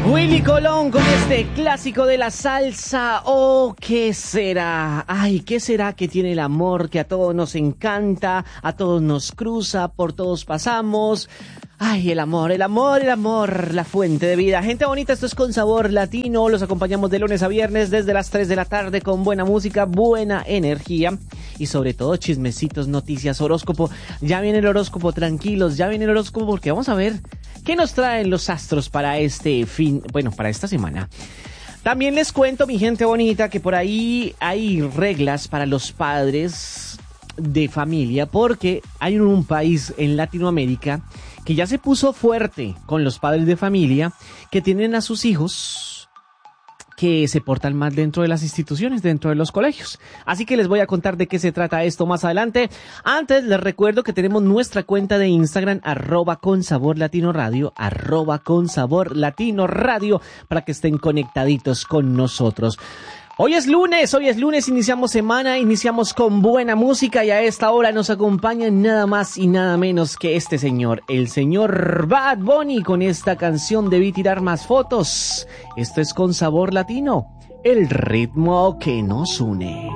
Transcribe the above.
Willy Colón con este clásico de la salsa. Oh, ¿qué será? Ay, ¿qué será que tiene el amor que a todos nos encanta, a todos nos cruza, por todos pasamos? Ay, el amor, la fuente de vida. Gente bonita, esto es Con Sabor Latino. Los acompañamos de lunes a viernes desde las 3 de la tarde con buena música, buena energía y sobre todo chismecitos, noticias, horóscopo. Ya viene el horóscopo, tranquilos, ya viene el horóscopo porque vamos a ver qué nos traen los astros para para esta semana. También les cuento, mi gente bonita, que por ahí hay reglas para los padres de familia porque hay un país en Latinoamérica que ya se puso fuerte con los padres de familia que tienen a sus hijos que se portan mal dentro de las instituciones, dentro de los colegios. Así que les voy a contar de qué se trata esto más adelante. Antes les recuerdo que tenemos nuestra cuenta de Instagram, @consaborlatinoradio, @consaborlatinoradio, para que estén conectaditos con nosotros. Hoy es lunes, iniciamos semana, iniciamos con buena música y a esta hora nos acompaña nada más y nada menos que este señor, el señor Bad Bunny, con esta canción Debí tirar más fotos. Esto es Con Sabor Latino, el ritmo que nos une.